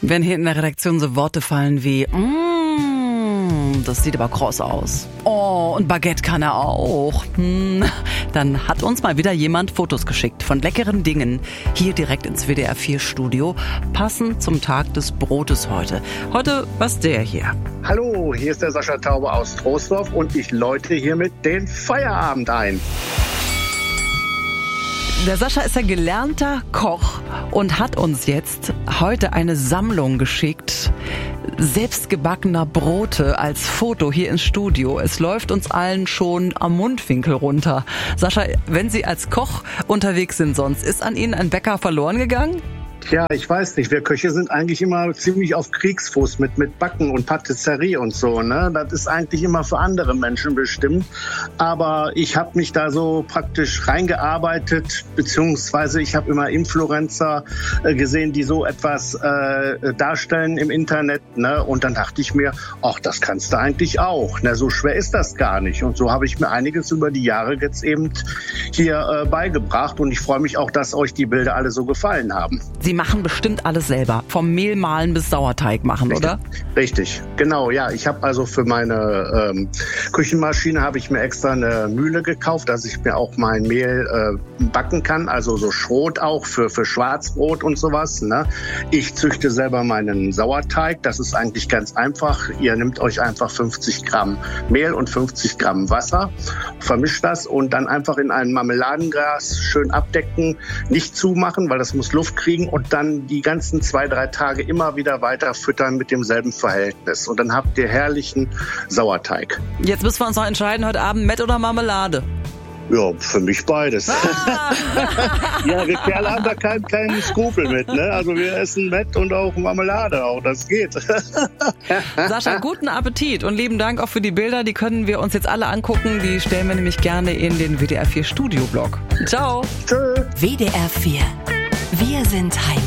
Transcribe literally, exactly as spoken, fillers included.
Wenn hier in der Redaktion so Worte fallen wie mm, das sieht aber kross aus. Oh, und Baguette kann er auch. Hm, dann hat uns mal wieder jemand Fotos geschickt von leckeren Dingen hier direkt ins W D R vier Studio, passend zum Tag des Brotes heute. Heute was der hier. Hallo, hier ist der Sascha Taube aus Troisdorf und ich läute hiermit den Feierabend ein. Der Sascha ist ein gelernter Koch und hat uns jetzt heute eine Sammlung geschickt, selbstgebackener Brote als Foto hier ins Studio. Es läuft uns allen schon am Mundwinkel runter. Sascha, wenn Sie als Koch unterwegs sind sonst, ist an Ihnen ein Bäcker verloren gegangen? Ja, ich weiß nicht. Wir Köche sind eigentlich immer ziemlich auf Kriegsfuß mit, mit Backen und Patisserie und so, ne? Das ist eigentlich immer für andere Menschen bestimmt. Aber ich habe mich da so praktisch reingearbeitet, beziehungsweise ich habe immer Influencer äh, gesehen, die so etwas äh, darstellen im Internet, ne? Und dann dachte ich mir, ach, das kannst du eigentlich auch. Ne? So schwer ist das gar nicht. Und so habe ich mir einiges über die Jahre jetzt eben hier äh, beigebracht. Und ich freue mich auch, dass euch die Bilder alle so gefallen haben. Sie machen bestimmt alles selber, vom Mehl mahlen bis Sauerteig machen, Richtig. Oder? Richtig, genau, ja. Ich habe also für meine ähm, Küchenmaschine habe ich mir extra eine Mühle gekauft, dass ich mir auch mein Mehl äh, backen kann, also so Schrot auch für, für Schwarzbrot und sowas. Ne? Ich züchte selber meinen Sauerteig, das ist eigentlich ganz einfach. Ihr nehmt euch einfach fünfzig Gramm Mehl und fünfzig Gramm Wasser, vermischt das und dann einfach in ein Marmeladenglas schön abdecken, nicht zumachen, weil das muss Luft kriegen und dann die ganzen zwei, drei Tage immer wieder weiter füttern mit demselben Verhältnis. Und dann habt ihr herrlichen Sauerteig. Jetzt müssen wir uns noch entscheiden, heute Abend Mett oder Marmelade? Ja, für mich beides. Ah! Ja, wir Kerle haben da keinen keinen Skrupel mit, ne? Also wir essen Mett und auch Marmelade auch, das geht. Sascha, guten Appetit und lieben Dank auch für die Bilder. Die können wir uns jetzt alle angucken. Die stellen wir nämlich gerne in den W D R vier Studio-Blog. Ciao. Tschö. W D R vier. Wir sind Heimat.